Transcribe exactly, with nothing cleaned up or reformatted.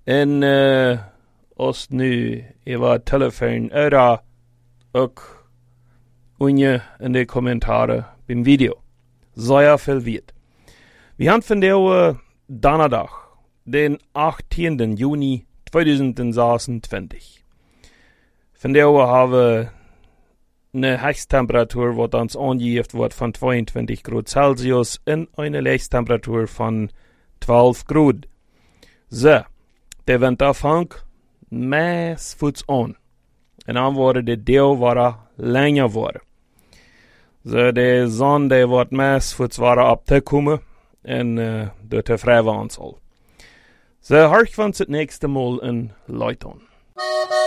En uh, als nu over telefoon eller ook unje in de commentaren bij video. Zeer veel weet. We hebben vandaag donderdag, den achttiende juni tweeduizend zesentwintig. Vandaag hebben we een Höchsttemperatuur, wat ons aangegeven wordt van tweeëntwintig Grad Celsius en een Laagtemperatuur van twaalf Grad. Zo, de windafhang meest voets aan. En dan worden de deel worden langer worden. Zo, de zon die wordt meest voets worden op te komen en uh, door te vrij aantal. Zo, hartelijk van het nächste Mal in Leiton.